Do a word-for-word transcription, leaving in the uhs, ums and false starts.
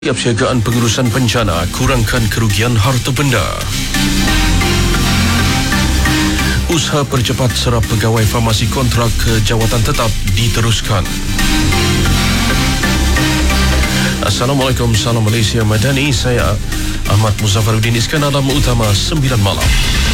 Kesiapsiagaan pengurusan bencana, kurangkan kerugian harta benda. Usaha percepat serap pegawai farmasi kontrak ke jawatan tetap diteruskan. Assalamualaikum, salam Malaysia Madani. Saya Ahmad Muzaffaruddin Iskan dalam utama sembilan malam.